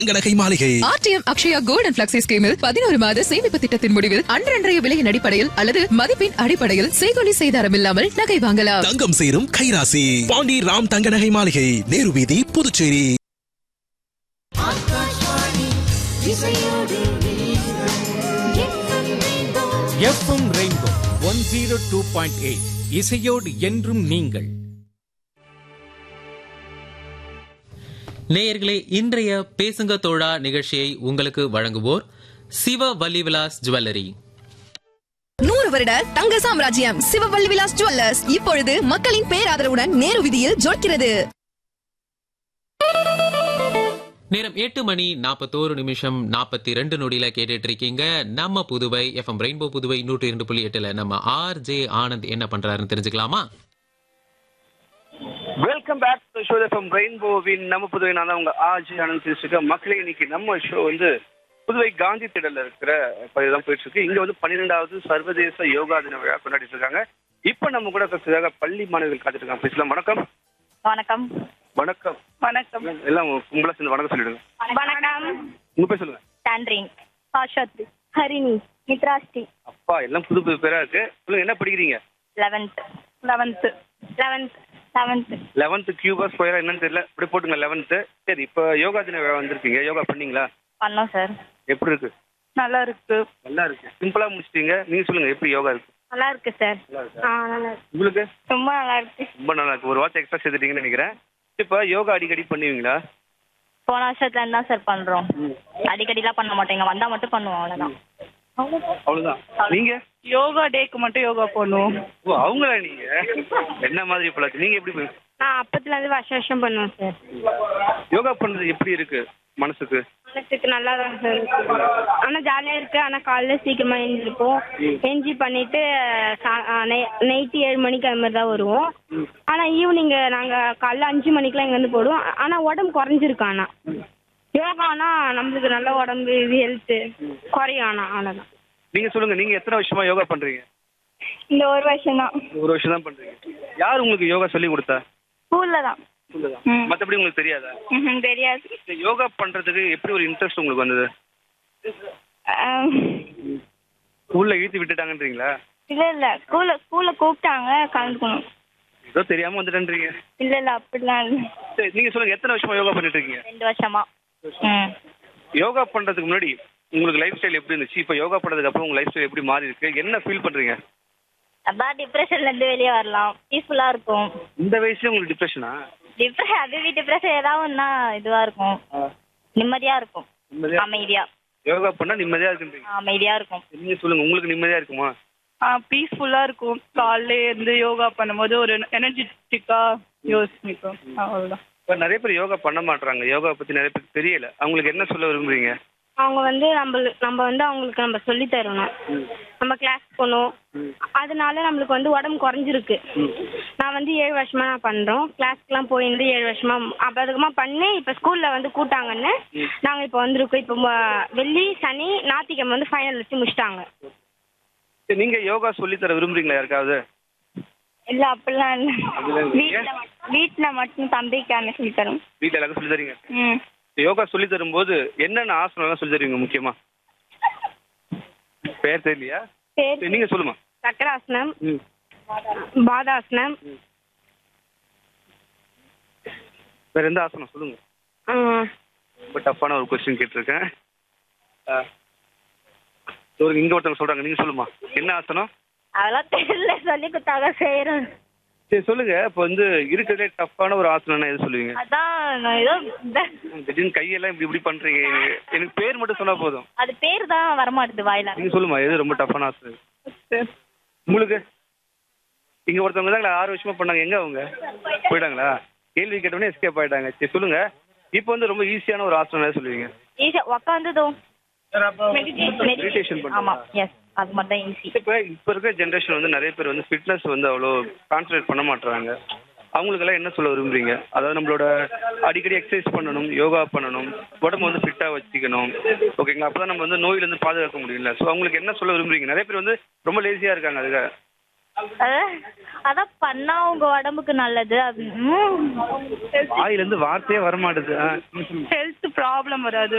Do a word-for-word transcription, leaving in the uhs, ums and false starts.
தங்கநகை மாளிகை. RTM Akshaya gold and flexi ஸ்கீமில் பதினோரு மாத சேமிப்பு திட்டத்தின் முடிவில் அன்றன்றைய விலையின் அடிப்படையில் அல்லது மதிப்பின் அடிப்படையில் செய்கூலி செய்தாரம் இல்லாமல் நகை வாங்கலாம். தங்கம் சேரும் கைராசி பாண்டி ராம் தங்கநகை மாளிகை, நேரு வீதி, Puducherry. FM rainbow one zero two point eight இசையோடு என்றும் நீங்கள். நேயர்களே, இன்றைய பேசுங்க தோழா நிகழ்ச்சியை உங்களுக்கு வழங்குவோர் சிவ வள்ளி விலாஸ் ஜுவல்லரி. நூறு வருட தங்க சாம்ராஜ்யம் சிவவல்லி விலாஸ் ஜுவல்லர்ஸ் இப்பொழுது மக்களின் பேராதரவுடன் நேரு வீதியில் ஜொலிக்கிறது. நேரம் எட்டு மணி நாற்பத்தோரு நிமிஷம் நாற்பத்தி ரெண்டு நொடியில கேட்டுட்டு இருக்கீங்க நம்ம புதுவை எஃப்எம் ரெயின்போ புதுவை நூற்றி இரண்டு புள்ளி எட்டுல. நம்ம ஆர் ஜே ஆனந்த் என்ன பண்றாருன்னு தெரிஞ்சுக்கலாமா? Welcome back to show FM ரெயின்போவின் நம்ம புதுவை. நான் தான் உங்க ஆர் ஜே ஆனந்த் பேசிருக்கேன். மக்களே, இன்னைக்கு நம்ம ஷோ வந்து புதுவை காந்தி திடல்ல இருக்கிற பகுதி தான் போயிட்டு இருக்கு. இங்க வந்து பன்னிரெண்டாவது சர்வதேச யோகா தின விழா கொண்டாடிட்டு இருக்காங்க. இப்ப நம்ம கூட பேசுறதாக பள்ளி மாணவர்கள் காத்துட்டு இருக்காங்க. பேசலாம். வணக்கம். வணக்கம். வணக்கம். வணக்கம். எல்லாம் கும்பலா சேர்ந்து வணக்கம் சொல்லிடுங்க. வணக்கம். உங்க பேர் சொல்லுங்க. சாண்ட்ரின், ஆஷாத்ரி, ஹரிணி, மித்ராஸ்ரீ. அப்பா, எல்லாம் புது புது பேரா இருக்கு. சொல்லுங்க, என்ன படிக்கிறீங்க? Eleventh. Eleventh. Eleventh. Eleventh. Eleventh Cuba ஸ்கொயரா என்னன்னு தெரியல, இப்படி போட்டுங்க லெவன்த். சரி, இப்ப யோகா தின விழா வந்திருக்கீங்க. யோகா பண்ணீங்களா? பண்ணோம் சார். எப்படி இருக்கு? நல்லா இருக்கு. நல்லா இருக்கு. சிம்பிளா முடிச்சிட்டீங்க. நீங்க சொல்லுங்க, எப்படி யோகா இருக்கு? நல்லா இருக்கு சார். நல்லா இருக்கு. ஆ, நல்லா இருக்கு. உங்களுக்கு? ரொம்ப நல்லா இருக்கு. ரொம்ப நல்லா இருக்கு. ஒரு வார்த்தை எக்ஸ்ட்ரா சேர்த்துட்டீங்கன்னு நினைக்கிறேன். இப்ப யோகா அடிக்கடி பண்ணுவீங்களா? போன வருஷத்துல இருந்தா சார் பண்றோம். அடிக்கடிலாம் பண்ண மாட்டேங்க, வந்தா மட்டும் பண்ணுவோம், அவ்வளவுதான். அவ்வளவுதான். நீங்க? யோகா டேக்கு மட்டும் யோகா பண்ணுவோம். ஓ, அவங்களா நீங்க? என்ன மாதிரி பழக்கம்? நீங்க எப்படி பண்ணு- நான் அப்பத்துல இருந்து வருஷம் வருஷம் பண்ணுவேன் சார். யோகா பண்றது எப்படி இருக்கு மனசுக்கு? மனசுக்கு நல்லா தான் சார் இருக்கு. ஆனா ஜாலியா இருக்கு. ஆனா காலையில சீக்கிரமா எழுந்திருப்போம். என்ஜி பண்ணிட்டு நைட்டு ஏழு மணிக்கு அது மாதிரி தான் வருவோம். ஆனா ஈவினிங் நாங்க காலைல அஞ்சு மணிக்கெல்லாம் இங்க வந்து போடுவோம். ஆனா உடம்பு குறைஞ்சிருக்கு. ஆனா யோகானா நம்மளுக்கு நல்ல உடம்பு, இது ஹெல்த் குறையும். ஆனா அவ்வளவுதான். நீங்க சொல்லுங்க, நீங்க எத்தனை வருஷமா யோகா பண்றீங்க? இந்த ஒரு வருஷம் தான். ஒரு வருஷம் தான் பண்றீங்க. யார் உங்களுக்கு யோகா சொல்லி கொடுத்தா? ஸ்கூல்ல தான். ம். மத்தபடி உங்களுக்கு தெரியாதா? ம்ஹும், தெரியாது. இந்த யோகா பண்றதுக்கு எப்படி ஒரு இன்ட்ரெஸ்ட் உங்களுக்கு வந்தது? ஆம். ஸ்கூல்ல இழுத்து விட்டுட்டாங்கன்றீங்களா? இல்ல இல்ல ஸ்கூல்ல ஸ்கூல்ல கூப்பிட்டாங்க, கலந்துக்கணும். ஏதோ தெரியாம வந்துட்டேன்றீங்க. இல்ல இல்ல அப்படிலாம் இல்ல. சரி, நீங்க சொல்லுங்க, எத்தனை வருஷமா யோகா பண்ணிட்டு இருக்கீங்க? ரெண்டு வருஷமா. ம். யோகா பண்றதுக்கு முன்னாடி உங்களுக்கு லைஃப் ஸ்டைல் எப்படி இருந்துச்சு? இப்ப யோகா பண்றதுக்கு அப்புறம் உங்க லைஃப் ஸ்டைல் எப்படி மாறி இருக்கு? என்ன ஃபீல் பண்றீங்க? அதான் டிப்ரெஷன்ல இருந்து வெளியே வரலாம், பீஸ்ஃபுல்லா இருக்கும். இந்த வயசுல உங்களுக்கு டிப்ரெஷனா? டிப்ரெஷன் அது டிப்ரெஷன் ஏதாவது ஒன்னா இதுவா இருக்கும், நிம்மதியா இருக்கும், அமைதியா. யோகா பண்ணா நிம்மதியா இருக்குன்றீங்க. அமைதியா இருக்கும். நீங்க சொல்லுங்க, உங்களுக்கு நிம்மதியா இருக்குமா? ஆ, பீஸ்ஃபுல்லா இருக்கும். காலையில இருந்து யோகா பண்ணும்போது ஒரு எனர்ஜெட்டிக்கா யோசிக்கும். அவ்வளவுதான். இப்ப நிறைய பேர் யோகா பண்ண மாட்டாங்க. யோகா பத்தி நிறைய பேருக்கு தெரியல. அவங்களுக்கு என்ன சொல்ல விரும்புறீங்க? அவங்க வந்து நம்ம நம்ம வந்து அவங்களுக்கு நம்ம சொல்லி தரணும். நம்ம கிளாஸ் போகணும். அதனால நம்மளுக்கு வந்து உடம்பு குறைஞ்சிருக்கு. நான் வந்து ஏழு வருஷமா நான் பண்றோம். கிளாஸ்க்குலாம் போயிருந்து ஏழு வருஷமா அப்பதுக்குமா பண்ணி இப்ப ஸ்கூல்ல வந்து கூட்டாங்கன்னு நாங்க இப்ப வந்திருக்கோம். இப்ப வெள்ளி சனி ஞாயிற்றுக்கிழமை வந்து ஃபைனல் வச்சு முடிச்சிட்டாங்க. நீங்க யோகா சொல்லி தர விரும்புறீங்களா யாருக்காவது? இல்ல அப்படிலாம் இல்ல. வீட்டுல வீட்டுல மட்டும் தம்பிக்கான சொல்லி தரும். வீட்டுல எல்லாருக்கும் சொல்லி தரீங்க? ம். யோகா சொல்லி தரும்போது என்னென்ன ஆசனம் எல்லாம் சொல்லி தருவீங்க முக்கியமா? பேர் தெரியலையா? சரி, நீங்க சொல்லுமா. சக்கராசனம், ம். பாதாசனம், வேற எந்த ஆசனம் சொல்லுங்க. ரொம்ப டஃப்பான ஒரு கொஸ்டின் கேட்டிருக்கேன். ஒரு இங்க ஒருத்தவங்க சொல்றாங்க, நீங்க சொல்லுமா, என்ன ஆசனம்? அதெல்லாம் தெரியல, சொல்லி கொடுத்தாங்க செய்யறோம். சரி சொல்லுங்க. இப்ப வந்து இருக்கிறதே டஃப்பான ஒரு ஆசனம் எது சொல்லுவீங்க? அதான் நான் ஏதோ திடீர்னு கையெல்லாம் இப்படி இப்படி பண்றீங்க. எனக்கு பேர் மட்டும் சொன்னா போதும். அது பேர் தான் வரமாட்டுது வாயில. நீங்க சொல்லுமா, எது ரொம்ப டஃப்பான ஆசனம் உங்களுக்கு? இங்க ஒருத்தவங்க தான் ஆறு வருஷமா பண்ணாங்க. எங்க அவங்க போயிட்டாங்களா? கேள்வி கேட்டோடனே எஸ்கேப் ஆயிட்டாங்க. சரி சொல்லுங்க, இப்போ வந்து ரொம்ப ஈஸியான ஒரு ஆசனம் எது சொல்லுவீங்க? ஈஸியா உட்காந்துதோ மெடிடேஷன் பண்ணுங்க. ஆமா, எஸ், அது மட்டும் தான் ஈஸி. இப்போ இப்போ இருக்கிற ஜென்ரேஷன் வந்து நிறைய பேர் வந்து ஃபிட்னஸ் வந்து அவ்வளோ கான்சன்ட்ரேட் பண்ண மாட்டாங்க. அவங்களுக்கெல்லாம் என்ன சொல்ல விரும்புறீங்க? அதாவது நம்மளோட அடிக்கடி எக்ஸசைஸ் பண்ணணும், யோகா பண்ணணும், உடம்பு வந்து ஃபிட்டாக வச்சுக்கணும், ஓகேங்களா? அப்போ தான் நம்ம வந்து நோயிலேருந்து பாதுகாக்க முடியல. ஸோ அவங்களுக்கு என்ன சொல்ல விரும்புறீங்க? நிறைய பேர் வந்து ரொம்ப லேசியாக இருக்காங்க. அதுக்காக அதான் அதான் பண்ணா உங்க உடம்புக்கு நல்லது. அது ம். வாயில இருந்து வார்த்தையே வரமாட்டுது. ஹெல்த் ப்ராப்ளம் வராது.